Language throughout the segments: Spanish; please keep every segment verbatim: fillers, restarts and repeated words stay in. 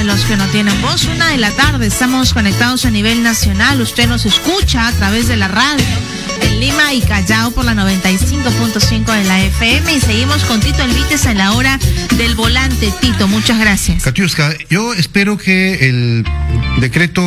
los que no tienen voz. Una de la tarde, estamos conectados a nivel nacional. Usted nos escucha a través de la radio en Lima y Callao por la noventa y cinco punto cinco de la F M. Y seguimos con Tito Elvites en la hora del volante. Tito, muchas gracias. Katiuska, yo espero que el decreto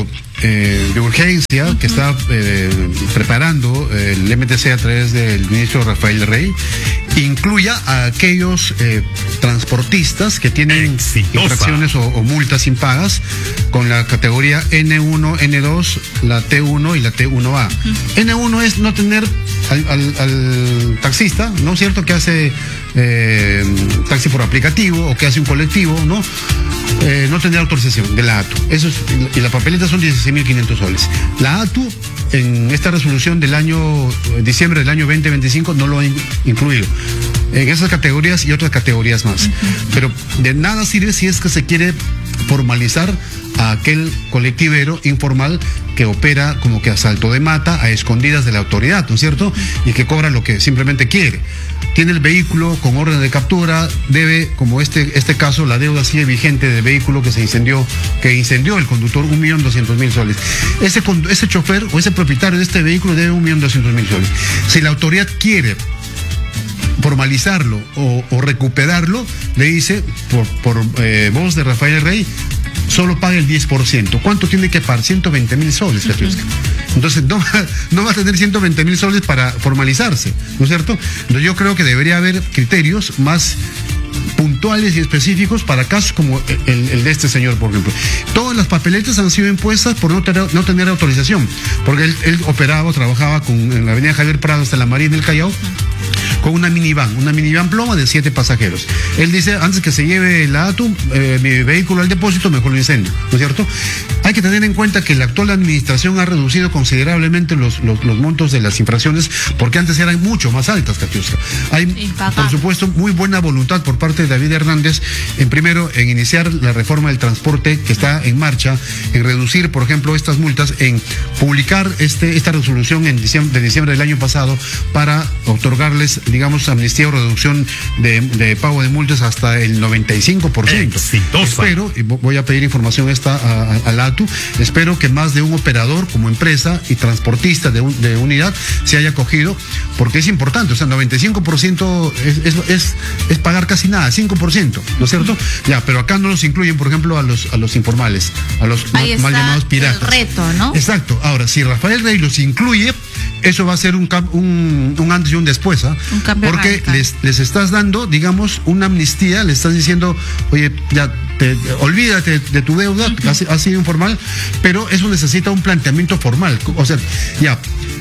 eh, de urgencia uh-huh. que está eh, preparando el M T C a través del ministro Rafael Rey incluya a aquellos eh, transportistas que tienen Exitosa. infracciones o, o multas impagas con la categoría N uno, N dos, la T uno y la T uno A. Uh-huh. N uno es no tener al, al, al taxista, ¿no es cierto?, que hace eh, taxi por aplicativo o que hace un colectivo, ¿no? Eh, no tener autorización de la A T U. Eso es, y la papeleta son dieciséis mil quinientos soles. La A T U, en esta resolución del año, diciembre del año veinte veinticinco, no lo ha incluido. En esas categorías y otras categorías más. Uh-huh. Pero de nada sirve si es que se quiere formalizar a aquel colectivero informal que opera como que a salto de mata, a escondidas de la autoridad, ¿no es cierto? Y que cobra lo que simplemente quiere. Tiene el vehículo con orden de captura, debe, como este, este caso, la deuda sigue vigente del vehículo que se incendió, que incendió el conductor, un millón doscientos mil soles. Ese, ese chofer o ese propietario de este vehículo debe un millón doscientos mil soles. Si la autoridad quiere formalizarlo o, o recuperarlo, le dice, por, por eh, voz de Rafael Rey, solo paga el diez por ciento. ¿Cuánto tiene que pagar? ciento veinte mil soles, Katiuska. Entonces no, no va a tener ciento veinte mil soles para formalizarse, ¿no es cierto? Entonces yo creo que debería haber criterios más puntuales y específicos para casos como el, el de este señor, por ejemplo. Todas las papeletas han sido impuestas por no tener, no tener autorización, porque él, él operaba o trabajaba con, en la avenida Javier Prado hasta la Marina del Callao, con una minivan, una minivan ploma de siete pasajeros. Él dice, antes que se lleve la A T U, eh, mi vehículo al depósito, mejor lo incendio, ¿no es cierto? Hay que tener en cuenta que la actual administración ha reducido considerablemente los, los, los montos de las infracciones, porque antes eran mucho más altas, Katiuska. Hay, sí, por supuesto, muy buena voluntad por parte de David Hernández, en primero, en iniciar la reforma del transporte que está en marcha, en reducir, por ejemplo, estas multas, en publicar este, esta resolución en diciembre, de diciembre del año pasado para otorgarles, digamos, amnistía o reducción de, de pago de multas hasta el noventa y cinco por ciento. Exitosa. Espero, y voy a pedir información esta a, a, a la A T U, espero que más de un operador como empresa y transportista de, un, de unidad se haya cogido, porque es importante, o sea, noventa y cinco por ciento es, es, es, es pagar casi nada, cinco por ciento, ¿no es cierto? Ya, pero acá no los incluyen, por ejemplo, a los, a los informales, a los mal, mal llamados piratas. El reto, ¿no? Exacto. Ahora, si Rafael Rey los incluye, eso va a ser un, un, un antes y un después, ¿ah? Un cambio porque les, les estás dando, digamos, una amnistía, le estás diciendo, oye, ya, te, te, olvídate de tu deuda, uh-huh. ha, ha sido informal, pero eso necesita un planteamiento formal. O sea, ya,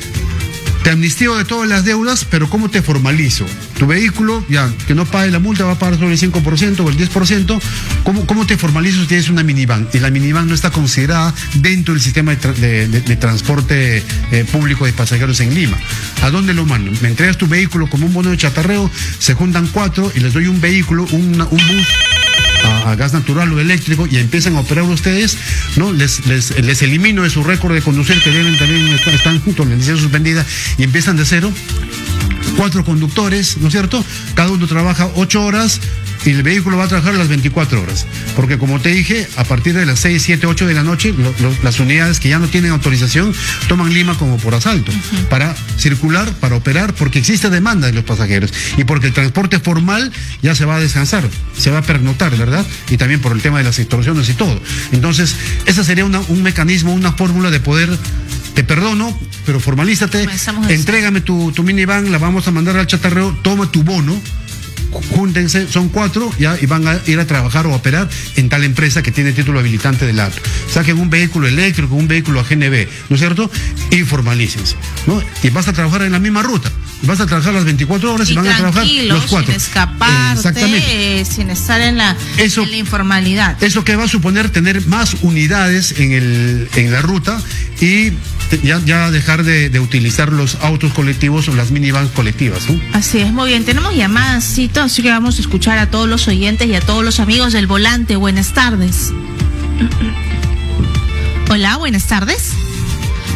te amnistío de todas las deudas, pero ¿cómo te formalizo? Tu vehículo, ya, que no pague la multa, va a pagar solo el cinco por ciento o el diez por ciento. ¿Cómo, cómo te formalizo si tienes una minivan? Y la minivan no está considerada dentro del sistema de, tra- de, de, de transporte eh, público de pasajeros en Lima. ¿A dónde lo mando? Me entregas tu vehículo como un bono de chatarreo, se juntan cuatro y les doy un vehículo, una, un bus a, a gas natural o eléctrico y empiezan a operar ustedes, ¿no? Les, les, les elimino de su récord de conducir, que deben también estar, están juntos, la licencia suspendida, y empiezan de cero. Cuatro conductores, ¿no es cierto? Cada uno trabaja ocho horas y el vehículo va a trabajar las veinticuatro horas. Porque como te dije, a partir de las seis, siete, ocho de la noche, lo, lo, las unidades que ya no tienen autorización toman Lima como por asalto, uh-huh. para circular, para operar, porque existe demanda de los pasajeros y porque el transporte formal ya se va a descansar, se va a pernoctar, ¿verdad? Y también por el tema de las extorsiones y todo. Entonces, ese sería una, un mecanismo, una fórmula de poder... Te perdono, pero formalízate, entrégame tu, tu minivan, la vamos a mandar al chatarreo, toma tu bono, júntense, son cuatro, ya, y van a ir a trabajar o a operar en tal empresa que tiene título habilitante del A T U. Saquen un vehículo eléctrico, un vehículo a G N B, ¿no es cierto? Y formalícense, ¿no? Y vas a trabajar en la misma ruta. Vas a trabajar las veinticuatro horas y, y van a trabajar los cuatro. Sin escaparte, eh, sin estar en la, eso, en la informalidad. Eso que va a suponer tener más unidades en, el, en la ruta y ya, ya dejar de, de utilizar los autos colectivos o las minivans colectivas, ¿no? Así es, muy bien. Tenemos llamadas, Cito, así que vamos a escuchar a todos los oyentes y a todos los amigos del volante. Buenas tardes. Hola, buenas tardes.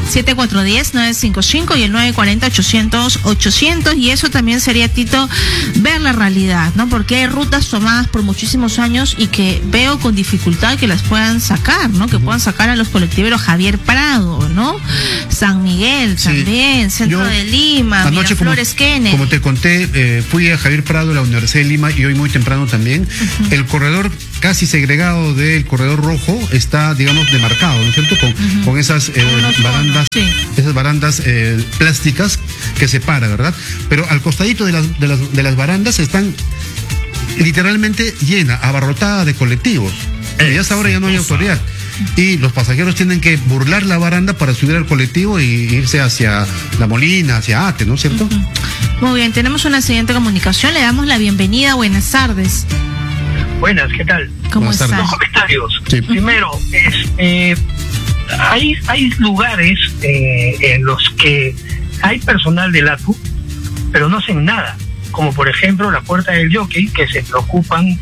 siete cuatro uno cero, nueve cinco cinco y el nueve cuatro cero, ochocientos, ochocientos, y eso también sería, Tito, ver la realidad, ¿no? Porque hay rutas tomadas por muchísimos años y que veo con dificultad que las puedan sacar, ¿no? Que uh-huh. puedan sacar a los colectiveros Javier Prado, ¿no? San Miguel sí. también, Centro Yo, de Lima, Miraflores, Kennedy. Como te conté, eh, fui a Javier Prado, la Universidad de Lima, y hoy muy temprano también. Uh-huh. El corredor casi segregado del corredor rojo está, digamos, demarcado, ¿no es cierto? Con, uh-huh. con esas eh, barandas, sí. esas barandas eh, plásticas que separa, ¿verdad? Pero al costadito de las, de las, de las barandas están literalmente llena, abarrotada de colectivos. Y hasta ahora ya no hay autoridad. Y los pasajeros tienen que burlar la baranda para subir al colectivo y irse hacia La Molina, hacia Ate, ¿no es cierto? Uh-huh. Muy bien, tenemos una siguiente comunicación. Le damos la bienvenida. Buenas tardes. Buenas, ¿qué tal? ¿Cómo estás? Dos comentarios. Sí. Primero, es, eh, hay, hay lugares eh, en los que hay personal del A T U, pero no hacen nada. Como por ejemplo la Puerta del Jockey, que se preocupan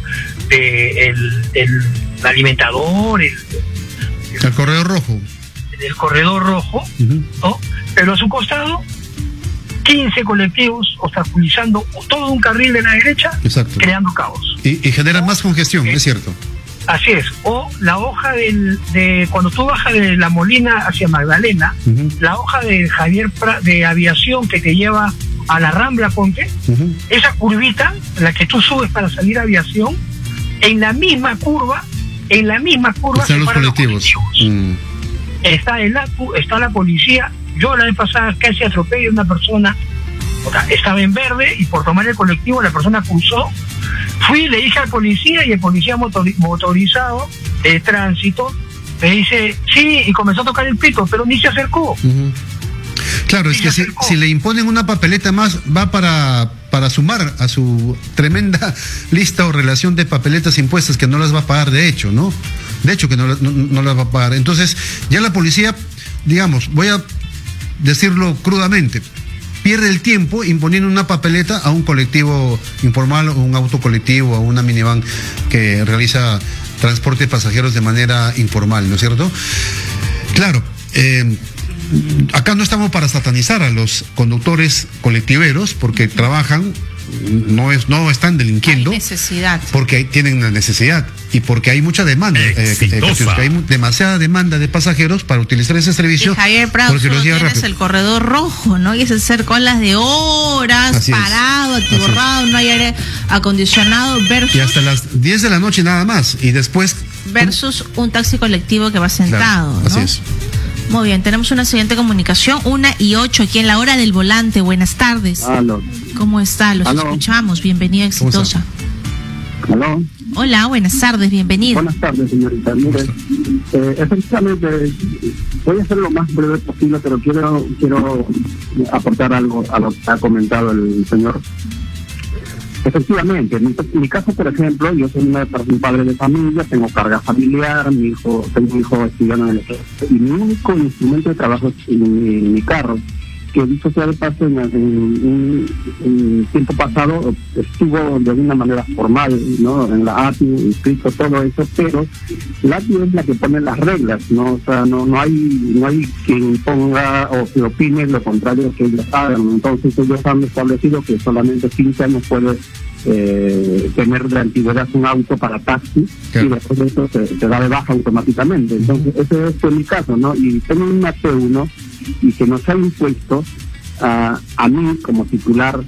de el, el alimentador, el, el, el corredor rojo. El corredor rojo, uh-huh. ¿no? Pero a su costado, quince colectivos obstaculizando todo un carril de la derecha, exacto, creando caos. Y, y generan más congestión, eh, es cierto. Así es. O la hoja del, de cuando tú bajas de La Molina hacia Magdalena, uh-huh. la hoja de Javier pra, de aviación que te lleva a la Rambla Ponte, uh-huh. esa curvita, la que tú subes para salir a aviación, en la misma curva, en la misma curva están se los colectivos. Los colectivos. Mm. Está el A T U, está la policía. Yo la vez pasada casi atropellé a una persona, o sea, estaba en verde y por tomar el colectivo la persona cruzó. Fui, le dije al policía y el policía motor, motorizado de tránsito me dice, sí, y comenzó a tocar el pito, pero ni se acercó. Uh-huh. Claro, es que si, si le imponen una papeleta más, va para, para sumar a su tremenda lista o relación de papeletas impuestas que no las va a pagar de hecho, ¿no? De hecho que no, no, no las va a pagar. Entonces, ya la policía, digamos, voy a decirlo crudamente, pierde el tiempo imponiendo una papeleta a un colectivo informal o un auto colectivo o una minivan que realiza transporte de pasajeros de manera informal, ¿no es cierto? Claro, eh, acá no estamos para satanizar a los conductores colectiveros porque trabajan, no es no están delinquiendo. Hay necesidad. Porque tienen una necesidad y porque hay mucha demanda, eh, eh, que hay demasiada demanda de pasajeros para utilizar ese servicio. Y Javier Prado, porque los tienes rápido. El corredor rojo, ¿no? Y es hacer colas de horas, así parado, es. atiborrado, no hay aire acondicionado versus... Y hasta las diez de la noche nada más y después... Versus un taxi colectivo que va sentado, claro, así ¿no? es. Muy bien, tenemos una siguiente comunicación, una y ocho, aquí en la hora del volante. Buenas tardes. Aló. ¿Cómo está? Los Aló. escuchamos. Bienvenida, exitosa. Aló. Hola, buenas tardes, bienvenida. Buenas tardes, señorita. Mire, eh, efectivamente, voy a ser lo más breve posible, pero quiero quiero aportar algo a lo que ha comentado el señor. Efectivamente, en mi, en mi caso, por ejemplo, yo soy una, un padre de familia, tengo carga familiar, mi hijo, tengo un hijo estudiando en el ejército, y mi único instrumento de trabajo es mi, mi carro, que dicho sea de paso, en, en, en tiempo pasado estuvo de una manera formal, ¿no? En la A T U, inscrito todo eso, pero la A T U es la que pone las reglas, ¿no? O sea, no no hay no hay quien ponga o que opine lo contrario que ellos hagan. Entonces ellos han establecido que solamente quince años puede eh, tener de antigüedad un auto para taxi, claro, y después de eso se, se da de baja automáticamente. Entonces ese es mi caso, ¿no? Y tengo una T uno y que nos ha impuesto a, a mí como titular,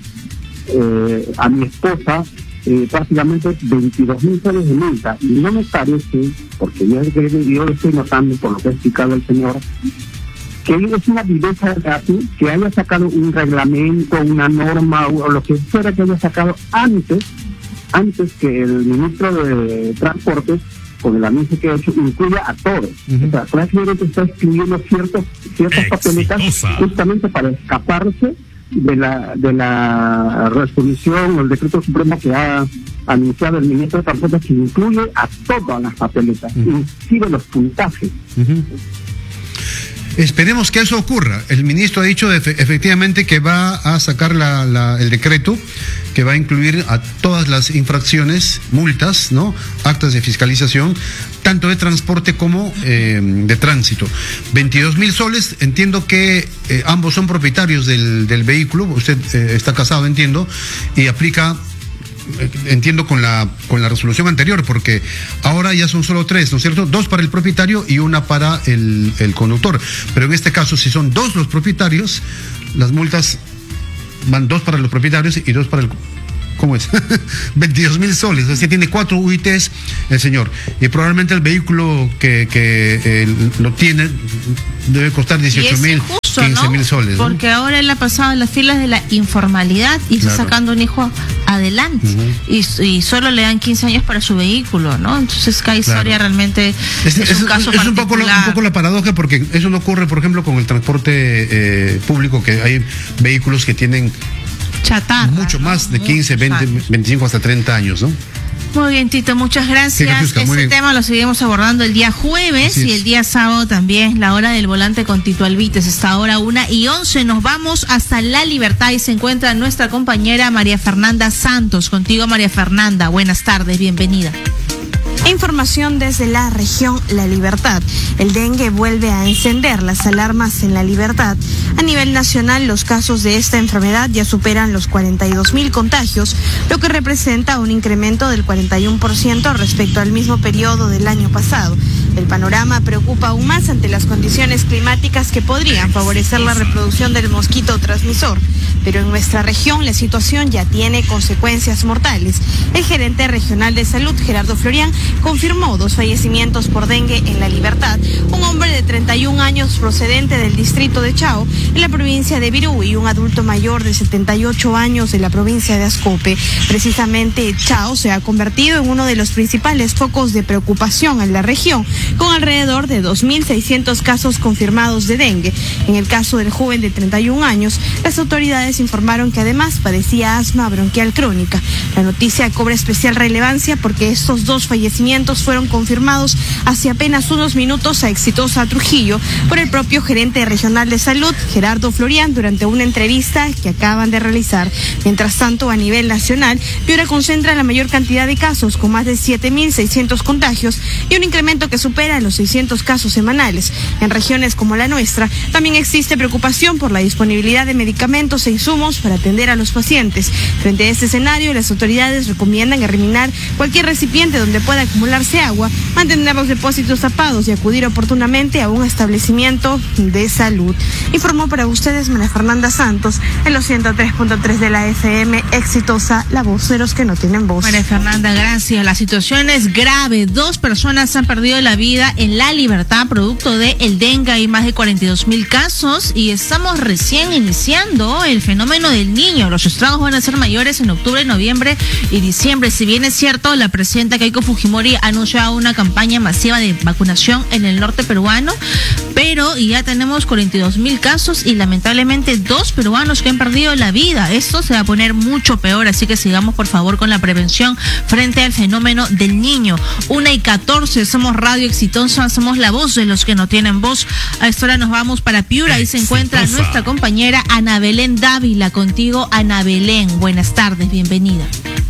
eh, a mi esposa, eh, prácticamente veintidós mil soles de multa. Y no me parece, porque yo, yo estoy notando por lo que ha explicado el señor, que es una viveza de A T U que haya sacado un reglamento, una norma o lo que fuera que haya sacado antes, antes que el ministro de Transportes, con el anuncio que ha hecho, incluya a todos. Uh-huh. O sea, prácticamente está excluyendo ciertos, ciertas papeletas justamente para escaparse de la de la resolución o el decreto supremo que ha anunciado el ministro de Transportes, que incluye a todas las papeletas, uh-huh, inclusive los puntajes. Uh-huh. Esperemos que eso ocurra. El ministro ha dicho efe, efectivamente que va a sacar la, la, el decreto que va a incluir a todas las infracciones, multas, ¿no? Actas de fiscalización, tanto de transporte como eh, de tránsito. veintidós mil soles, entiendo que eh, ambos son propietarios del, del vehículo, usted eh, está casado, entiendo, y aplica, eh, entiendo, con la, con la resolución anterior, porque ahora ya son solo tres, ¿no es cierto? Dos para el propietario y una para el, el conductor. Pero en este caso, si son dos los propietarios, las multas van dos para los propietarios y dos para el... ¿Cómo es? veintidós mil soles, es decir, tiene cuatro U I Ts el señor. Y probablemente el vehículo que, que eh, lo tiene debe costar dieciocho mil, quince mil soles. ¿No? Porque ahora él ha pasado las filas de la informalidad y claro. está sacando un hijo adelante. Uh-huh. y, y solo le dan quince años para su vehículo, ¿no? Entonces, cada historia claro. realmente es, es, es un caso es un poco, la, un poco la paradoja, porque eso no ocurre, por ejemplo, con el transporte eh, público, que hay vehículos que tienen chatarra, mucho ¿no? más de quince, veinte, veinticinco hasta treinta años, ¿no? Muy bien, Tito, muchas gracias. Sí, este tema lo seguimos abordando el día jueves y el día sábado también, la hora del volante con Tito Alvites, hasta ahora una y once. Nos vamos hasta La Libertad y se encuentra nuestra compañera María Fernanda Santos. Contigo, María Fernanda, buenas tardes, bienvenida. Información desde la región La Libertad. El dengue vuelve a encender las alarmas en La Libertad. A nivel nacional, los casos de esta enfermedad ya superan los cuarenta y dos mil contagios, lo que representa un incremento del cuarenta y uno por ciento respecto al mismo periodo del año pasado. El panorama preocupa aún más ante las condiciones climáticas que podrían favorecer la reproducción del mosquito transmisor. Pero en nuestra región la situación ya tiene consecuencias mortales. El gerente regional de salud, Gerardo Florián, confirmó dos fallecimientos por dengue en La Libertad. Un hombre de treinta y un años procedente del distrito de Chao, en la provincia de Virú, y un adulto mayor de setenta y ocho años de la provincia de Ascope. Precisamente Chao se ha convertido en uno de los principales focos de preocupación en la región, con alrededor de dos mil seiscientos casos confirmados de dengue. En el caso del joven de treinta y un años, las autoridades informaron que además padecía asma bronquial crónica. La noticia cobra especial relevancia porque estos dos fallecimientos fueron confirmados hace apenas unos minutos a Exitosa Trujillo por el propio gerente regional de salud, Gerardo Florián, durante una entrevista que acaban de realizar. Mientras tanto, a nivel nacional, Piura concentra la mayor cantidad de casos, con más de siete mil seiscientos contagios y un incremento que supera los seiscientos casos semanales. En regiones como la nuestra, también existe preocupación por la disponibilidad de medicamentos e insumos para atender a los pacientes. Frente a este escenario, las autoridades recomiendan eliminar cualquier recipiente donde pueda acumularse agua, mantener los depósitos tapados y acudir oportunamente a un establecimiento de salud. Informó para ustedes María Fernanda Santos en los ciento tres punto tres de la F M, Exitosa, la voz de los que no tienen voz. María Fernanda, gracias. La situación es grave. Dos personas han perdido la vida en La Libertad producto de el dengue. Hay más de cuarenta y dos mil casos y estamos recién iniciando el fenómeno del niño. Los estragos van a ser mayores en octubre, noviembre y diciembre. Si bien es cierto, la presidenta Keiko Fujimori ha anunciado una campaña masiva de vacunación en el norte peruano, pero ya tenemos cuarenta y dos mil casos y lamentablemente dos peruanos que han perdido la vida. Esto se va a poner mucho peor, así que sigamos por favor con la prevención frente al fenómeno del niño. Una y catorce, somos Radio Exitosa, somos la voz de los que no tienen voz. A esta hora nos vamos para Piura, ahí se encuentra nuestra compañera Ana Belén Dávila. Contigo, Ana Belén, buenas tardes, bienvenida.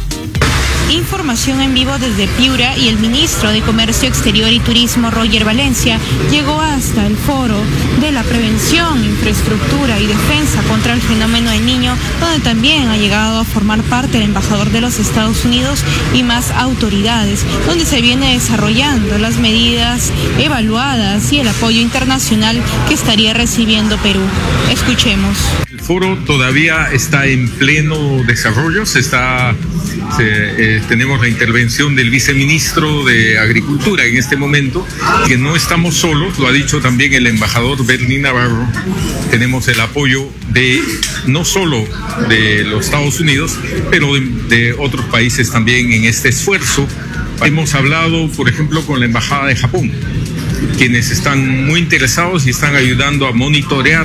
Información en vivo desde Piura, y el ministro de Comercio Exterior y Turismo, Roger Valencia, llegó hasta el foro de la prevención, infraestructura y defensa contra el fenómeno del niño, donde también ha llegado a formar parte el embajador de los Estados Unidos y más autoridades, donde se viene desarrollando las medidas evaluadas y el apoyo internacional que estaría recibiendo Perú. Escuchemos. El foro todavía está en pleno desarrollo, se está... Se, eh, tenemos la intervención del viceministro de Agricultura en este momento, que no estamos solos, lo ha dicho también el embajador Berlín Navarro. Tenemos el apoyo de no solo de los Estados Unidos, pero de, de otros países también en este esfuerzo. Hemos hablado, por ejemplo, con la Embajada de Japón, quienes están muy interesados y están ayudando a monitorear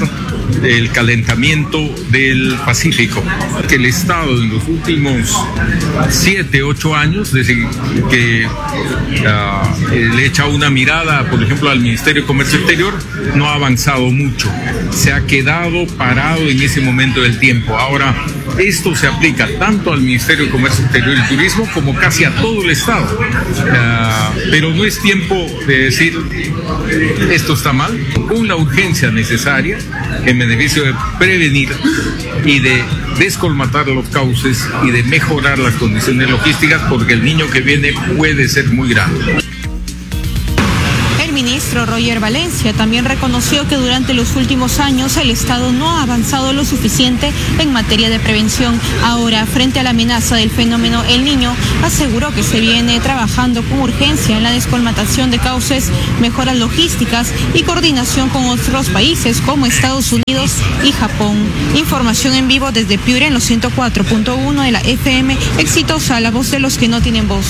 el calentamiento del Pacífico, que el Estado en los últimos siete, ocho años, desde que uh, le echa una mirada, por ejemplo, al Ministerio de Comercio Exterior, no ha avanzado mucho, se ha quedado parado en ese momento del tiempo. Ahora, esto se aplica tanto al Ministerio de Comercio Exterior y Turismo como casi a todo el Estado. Uh, pero no es tiempo de decir esto está mal, con la urgencia necesaria en beneficio de prevenir y de descolmatar los cauces y de mejorar las condiciones logísticas, porque el niño que viene puede ser muy grande. El ministro Roger Valencia también reconoció que durante los últimos años el Estado no ha avanzado lo suficiente en materia de prevención. Ahora, frente a la amenaza del fenómeno El Niño, aseguró que se viene trabajando con urgencia en la descolmatación de cauces, mejoras logísticas y coordinación con otros países como Estados Unidos y Japón. Información en vivo desde Piura en los ciento cuatro punto uno de la F M Exitosa, la voz de los que no tienen voz.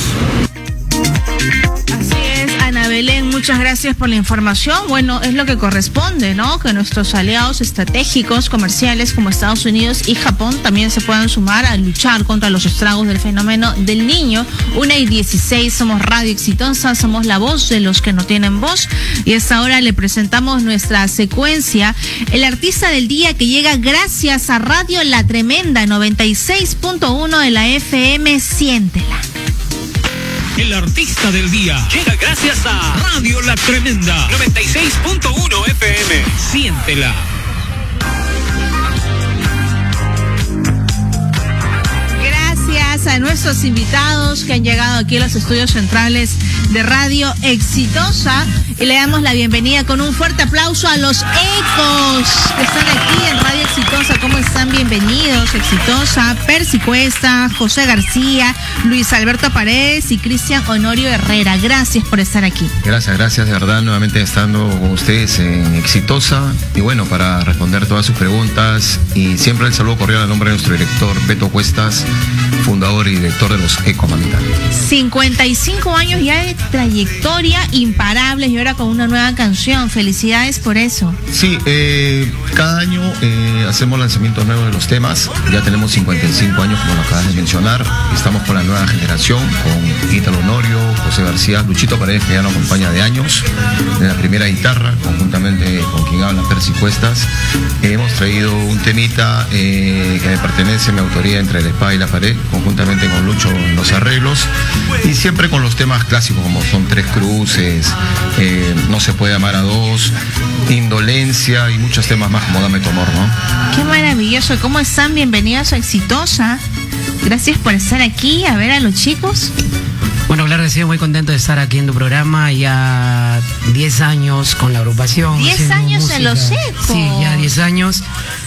Belén, muchas gracias por la información. Bueno, es lo que corresponde, ¿no? Que nuestros aliados estratégicos comerciales como Estados Unidos y Japón también se puedan sumar a luchar contra los estragos del fenómeno del niño. Una y dieciséis, somos Radio Exitosa, somos la voz de los que no tienen voz. Y a esta hora le presentamos nuestra secuencia. El artista del día que llega gracias a Radio La Tremenda, noventa y seis punto uno de la F M, siéntela. El artista del día llega gracias a Radio La Tremenda, noventa y seis punto uno F M. Siéntela. Gracias a nuestros invitados que han llegado aquí a los estudios centrales de Radio Exitosa, y le damos la bienvenida con un fuerte aplauso a los ecos que están aquí en Radio Exitosa. ¿Cómo están? Bienvenidos. Exitosa, Percy Cuesta, José García, Luis Alberto Paredes y Cristian Honorio Herrera. Gracias por estar aquí. Gracias, gracias de verdad, nuevamente estando con ustedes en Exitosa, y bueno, para responder todas sus preguntas, y siempre el saludo cordial al nombre de nuestro director Beto Cuestas, fundador y director de los Ecos, mamita. cincuenta y cinco años ya de trayectoria imparables, y ahora con una nueva canción. Felicidades por eso. Sí, eh, cada año eh, hacemos lanzamientos nuevos de los temas. Ya tenemos cincuenta y cinco años, como lo acabas de mencionar. Estamos con la nueva generación, con Ítalo Honorio, José García, Luchito Paredes, que ya nos acompaña de años, en la primera guitarra, conjuntamente con quien habla, Percy Cuestas. Eh, hemos traído un temita eh, que me pertenece, mi autoría, Entre la Espada y la Pared, conjuntamente con Lucho en los arreglos, y siempre con los temas clásicos como son Tres Cruces, eh, No se puede amar a dos, Indolencia y muchos temas más como Dame tu amor, ¿no? Qué maravilloso. ¿Cómo están? Bienvenidos a Exitosa. Gracias por estar aquí. A ver a los chicos. Bueno, claro que sí, muy contento de estar aquí en tu programa. Ya diez años con la agrupación. diez años música. En los ecos. Sí, ya diez años.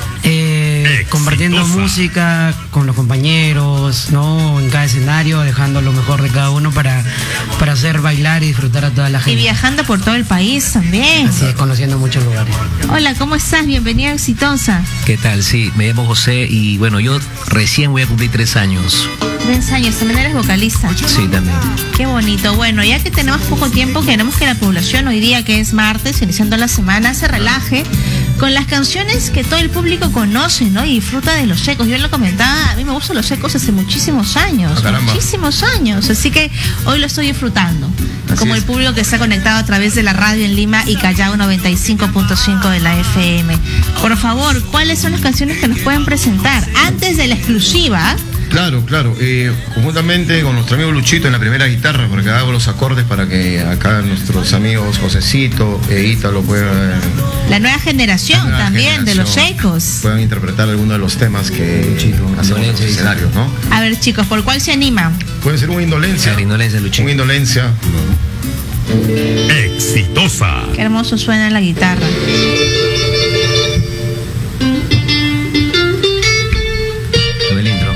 Eh, compartiendo música con los compañeros, ¿no? En cada escenario, dejando lo mejor de cada uno para, para hacer bailar y disfrutar a toda la gente. Y viajando por todo el país también. Así es, conociendo muchos lugares. Hola, ¿cómo estás? Bienvenida a Exitosa. ¿Qué tal? Sí, me llamo José y bueno, yo recién voy a cumplir tres años. Tres años, también eres vocalista. Sí, también. Qué bonito. Bueno, ya que tenemos poco tiempo, queremos que la población hoy día, que es martes, iniciando la semana, se relaje con las canciones que todo el público conoce, ¿no? Y disfruta de los ecos. Yo lo comentaba, a mí me gustan los ecos hace muchísimos años. Oh, muchísimos años. Así que hoy lo estoy disfrutando. Así como es. El público que está conectado a través de la radio en Lima y Callao noventa y cinco punto cinco de la F M. Por favor, ¿cuáles son las canciones que nos pueden presentar? Antes de la exclusiva. Claro, claro. Eh, conjuntamente con nuestro amigo Luchito en la primera guitarra, porque hago los acordes para que acá nuestros amigos Josecito e Ítalo puedan... La nueva generación la nueva también generación de los ecos. puedan interpretar algunos de los temas que hacemos en los escenarios, ¿no? A ver, chicos, ¿por cuál se animan? Puede ser una indolencia. Claro, indolencia, Luchito. Una indolencia. Exitosa. Qué hermoso suena la guitarra. El intro.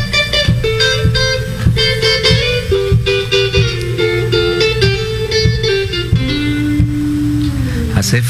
Hace